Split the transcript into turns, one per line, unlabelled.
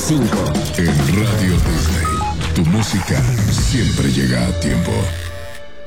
En Radio Disney, tu música siempre llega a tiempo.